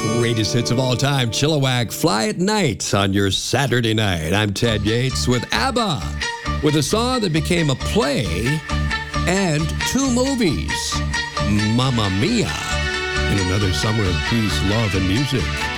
Greatest hits of all time, Chilliwack, Fly at Night on your Saturday night. I'm Ted Yates with ABBA, with a song that became a play and 2 movies, Mamma Mia, and Another Summer of Peace, Love, and Music.